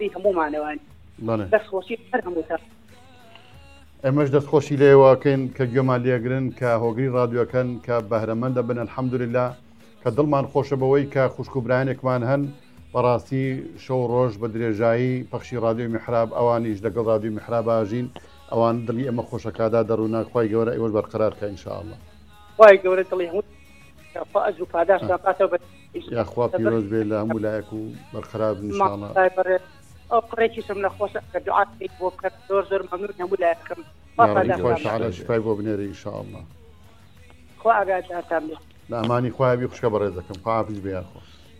خۆشی هەمومانەوەن دەستخۆشی هەر هەمووتە ئێمەش دەستخۆشی لێواکەین کە گوێمان لێگرن کە هۆگری ڕادیۆکەن کە بەهرەمەندە بن الحەمدولله کە دڵمان خۆشە بەوەی کە خوشکوبرایانێکمان هەن بەڕاستی شەو ڕۆژ بە درێژایی پەخشی ڕادیۆ میحراب ئەوانیش لەگەڵ ڕادیۆ میحراب ئاژین ئەوان دڵی ئێمە خۆشەکادا دەڕوونا خوای گەورە ئێوەش بەرقەرارکە ئینشاءالله خوای گەورە دڵی هەموو فائز و پاداش داقاتەوە یاخوا پیرۆز بێ لە هەموو لایەک و بەرقەرار بن ئینشاءالله ئەو قڕێکی سم نەخۆشە کە دوعات بکەیت بۆ بکات زۆر مەمنون هەموو لایەکەم خوای تعالی شفای بۆ بنێری ئینشاءالله خوا ئاگادارتان بێ لە ئەمانی خوای بی خوشکە بەڕێزەکەم خواحافیز بێ یاخوا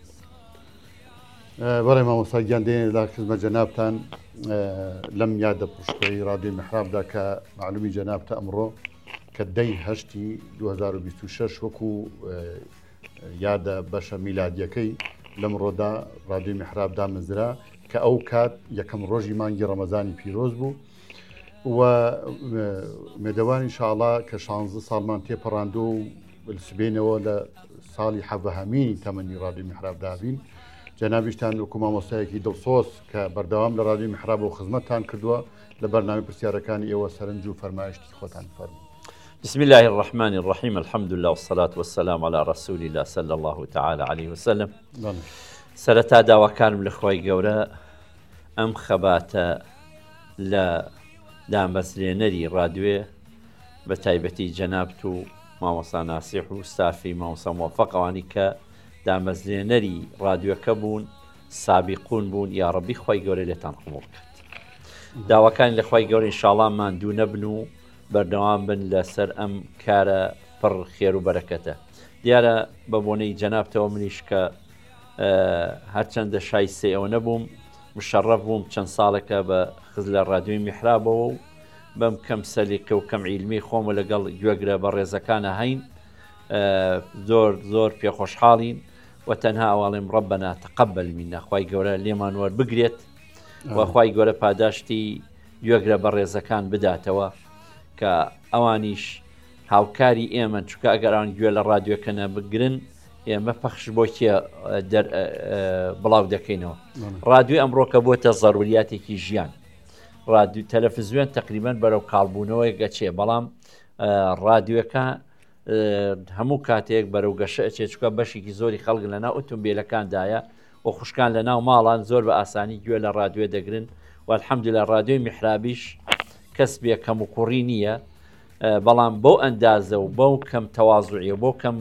بەڕێ مامۆستا گیان دێنێ لا خزمەت جەنابتان لەم یادە پشتەی ڕادیۆ میحرابدا کە معلومی جەنابتە ئەمڕۆ کە 10 2026 وەکو یادە بەشە میلادیەکەی لەمڕۆدا ڕادیۆ میحراب دامەزرا کە ئەو کات یەکەم ڕۆژی مانگی ڕەمەزانی پیرۆز بوو و مێدەوان ئینشاءالله کە 16 ساڵمان تێپەڕاندووە و سبێنەوە لە ساڵی حەڤەهەمینی تەمەنی ڕادیۆ میحراب دابین جەنابیشتان وەکو مامۆستایەکی دڵسۆز کە بەردەوام لە ڕادیۆ میحراب و خزمەتتان کردووە لە بەرنامەی پرسیارەکانی ئێوە سەرنج و فەرمایشتی خۆتان فەرموو. بسم الله الرحمن الرحيم الحمد لله والصلاة والسلام على رسول الله صلى الله تعالى عليه وسلم سرتا داواکانم لە خوای گەورە ئەم خەباتە لە دامەزرێنەری ڕادیۆ بە تایبەتی جەنابت و مامۆستا ناسیح و ستافی مامۆستا موفەق ئەوانی کە دامەزرێنەری ڕادیۆکە بوون سابقون بوون یا ڕەبی خوای گەورە لێتان قبوڵ بکات داواکانی لە خوای گەورە ئینشاءالله ماندوو نەبن و بەردەوام بن لەسەر ئەم کارە پڕ خێر و بەرەکەتە دیارە بە بۆنەی جەنابتەوە منیش کە هەرچەندە شایستەی ئەوە نەبووم مشەڕەف بووم چەند ساڵێکە بە خز لە ڕادیۆی میحرابەوە و بەم کەم سەلیکە و کەم عیلمی خۆمە لەگەڵ گوێگرە بە ڕێزەکانە هەین زۆر پێخۆشحاڵین و تەنها ئەواڵێم ڕەبەنا تەقەبەل مینە خوای گەورە لێمان وەربگرێت و خوای گەورە پاداشتی گوێگرە بە ڕێزەکان بداتەوە کە ئەوانیش هاوکاری ئێمە چونکە ئەگەران گوێ لە ڕادیۆکەنە بگرن ئێمە پەخش بۆ کێ بڵاو دەکەینەوە ڕادیۆ ئەمڕۆکە بۆتە زەروریاتێکی ژیان ڕادیۆ تەلەڤیزیۆن تقریبەن بەرەو کاڵبوونەوەی گەچێ بەڵام ڕادیۆەکە هەموو کاتێک بەرەو گەشە ئەچێت چکە بەشێکی زۆری خەڵک لەناو ئۆتۆمبیلەکاندایە و خوشکان لەناو ماڵان زۆر بە ئاسانی گوێ لە ڕادیۆ دەگرن و الحەمدولillah ڕادیۆی میحرابیش کەسبێک کەم و کوڕی نییە بەڵام بەو ئەندازە و بەو کەم تەواضوعیە بۆ کەم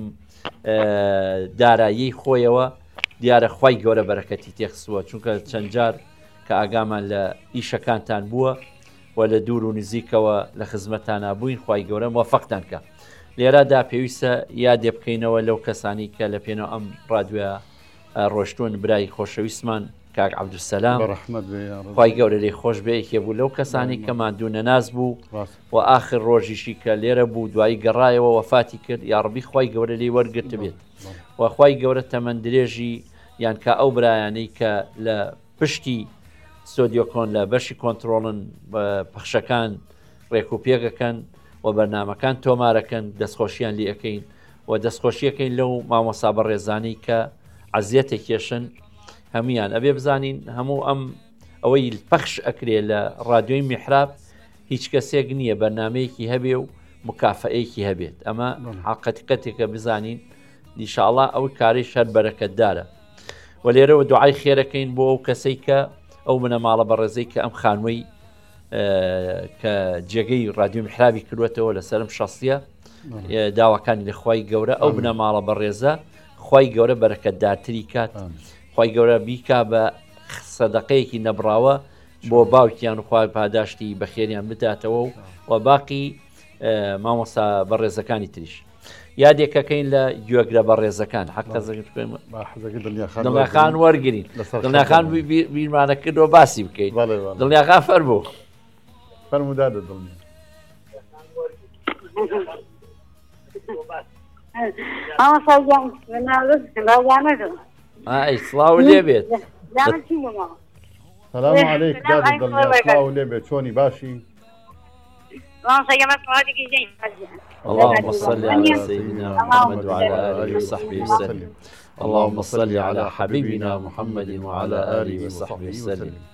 دارایی خۆیەوە دیارە خوای گەورە بەرەکەتی تێخستووە چونکە چەند جار کە ئاگامان لە ئیشەکانتان بووە و لە دوور و نزیکەوە لە خزمەتانە بووین خوای گەورە موفەقتان کە لێرەدا پێویستە یادێ بکەینەوە لەو کەسانی کە لە پێنەوە ئەم ڕادیۆ ڕۆشتون برای خۆشەویستمان کاک عەبدولسەلام خوای گەورە لێی خۆش بێ یەکێ بوو لەو کەسانی کە ماندوو نەناز بوو و ئاخر ڕۆژیشی کە لێرە بوو دوایی گەڕایەوە وەفاتی کرد یا ڕەبی خوای گەورە لێی وەرگرت بێت و خوای گەورە تەمەن درێژی یان کە ئەو برایانەی کە لە پشتی ستۆدیۆکۆن لە بەشی کۆنتڕۆڵن پەخشەکان ڕێک و پێکەکەن و بەرنامەکان تۆمارەکەن دەستخۆشیان لێ ئەەکەین و دەستخۆشیەکەین لەو مامۆستا بەڕێزانەی کە عەزیەتێکێشن هەمویان ئەبێ بزانین هەموو ئەم ئەوەی پەخش ئەکرێ لە ڕادیۆی میحراب هیچ کەسێک نییە بەرنامەیەکی هەبێ و مکافەیەکی هەبێت ئەمە حقیقەتێکە بزانین ئینشاءالله ئەو کاری شەر بەرەکەتدارە و لێرەوە دوعای خێرەکەین بۆ ئەو کەسەی کە ئەو منەماڵە بەڕێزەی کە ئەم خانووی کە جێگەی ڕادیۆ میحرابی کردوێتەوە لەسەرم شەستیە داواکانی لە خوای گەورە ئەو بنەماڵە بەڕێزە خوای گەورە بەرەکەتدارتری کات خوای گەورە بیکا بە سەدەقەیەکی نەبراوە بۆ باوکیان و خوای پاداشتی بەخێریان بداتەوە و باقی مامۆستا بەڕێزەکانی تریش یادێکەکەین لە گوێگرە بەڕێزەکان حەقە دڵنیاخان وەرگرین دڵنیاخان بیرمانە کردەوە باسی بکەین دڵنیاخان فەرموو فەرموودادە دڵنیا سڵاو لێ بێت سەلام عەلەیک دادە دڵنیا سڵاو لێ بێت چۆنی باشی اللهم صل على سيدنا محمد وعلى آله وصحبه وسلم اللهم صل على حبيبنا محمد وعلى آله وصحبه وسلم